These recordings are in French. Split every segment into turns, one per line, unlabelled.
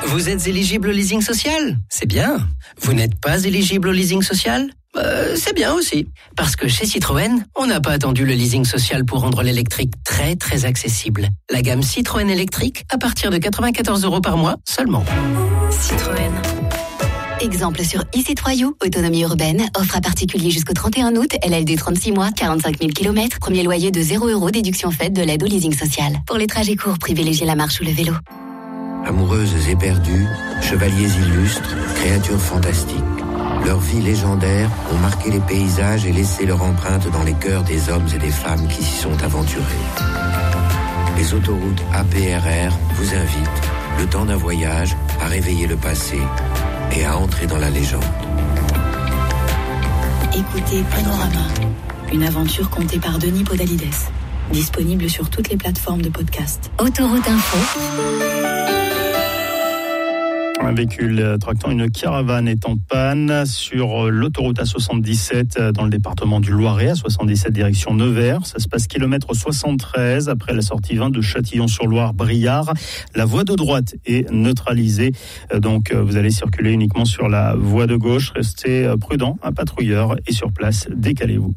Vous êtes éligible au leasing social ? C'est bien. Vous n'êtes pas éligible au leasing social ? C'est bien aussi. Parce que chez Citroën, on n'a pas attendu le leasing social pour rendre l'électrique très très accessible. La gamme Citroën électrique à partir de 94 € par mois seulement.
Citroën.
Exemple sur e-C3U, autonomie urbaine, offre à particulier jusqu'au 31 août, LLD 36 mois, 45 000 km, premier loyer de 0 €, déduction faite de l'aide au leasing social. Pour les trajets courts, privilégiez la marche ou le vélo.
Amoureuses éperdues, chevaliers illustres, créatures fantastiques. Leurs vies légendaires ont marqué les paysages et laissé leur empreinte dans les cœurs des hommes et des femmes qui s'y sont aventurés. Les autoroutes APRR vous invitent, le temps d'un voyage, à réveiller le passé et à entrer dans la légende.
Écoutez Panorama, une aventure contée par Denis Podalides. Disponible sur toutes les plateformes de podcast.
Autoroute Info.
Un véhicule tractant une caravane est en panne sur l'autoroute A77 dans le département du Loiret, A77 direction Nevers. Ça se passe kilomètre 73 après la sortie 20 de Châtillon-sur-Loire-Briard. La voie de droite est neutralisée, donc vous allez circuler uniquement sur la voie de gauche. Restez prudent, un patrouilleur est sur place, décalez-vous.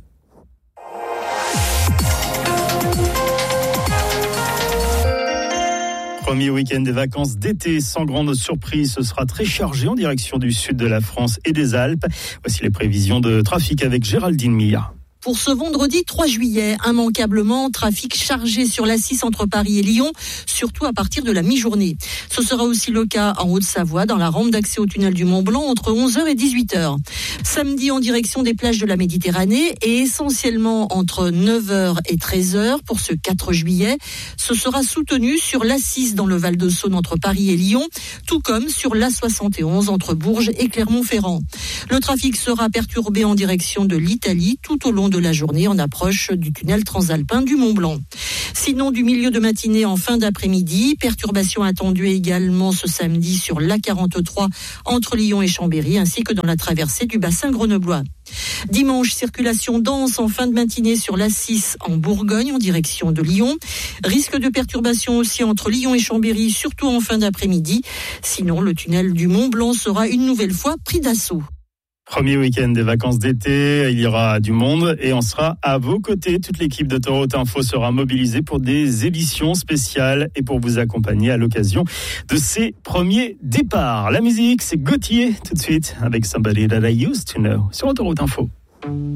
Premier week-end des vacances d'été, sans grande surprise, ce sera très chargé en direction du sud de la France et des Alpes. Voici les prévisions de trafic avec Géraldine Milla.
Pour ce vendredi 3 juillet, immanquablement, trafic chargé sur l'A6 entre Paris et Lyon, surtout à partir de la mi-journée. Ce sera aussi le cas en Haute-Savoie, dans la rampe d'accès au tunnel du Mont-Blanc, entre 11h et 18h. Samedi, en direction des plages de la Méditerranée, et essentiellement entre 9h et 13h, pour ce 4 juillet, ce sera soutenu sur l'A6 dans le Val-de-Saône entre Paris et Lyon, tout comme sur l'A71 entre Bourges et Clermont-Ferrand. Le trafic sera perturbé en direction de l'Italie tout au long de la journée en approche du tunnel transalpin du Mont-Blanc. Sinon, du milieu de matinée en fin d'après-midi, perturbations attendues également ce samedi sur l'A43 entre Lyon et Chambéry, ainsi que dans la traversée du bassin grenoblois. Dimanche, circulation dense en fin de matinée sur l'A6 en Bourgogne en direction de Lyon. Risque de perturbation aussi entre Lyon et Chambéry, surtout en fin d'après-midi. Sinon, le tunnel du Mont-Blanc sera une nouvelle fois pris d'assaut.
Premier week-end des vacances d'été, il y aura du monde et on sera à vos côtés. Toute l'équipe d'Autoroute Info sera mobilisée pour des éditions spéciales et pour vous accompagner à l'occasion de ces premiers départs. La musique, c'est Gauthier tout de suite avec Somebody That I Used to Know sur Autoroute Info.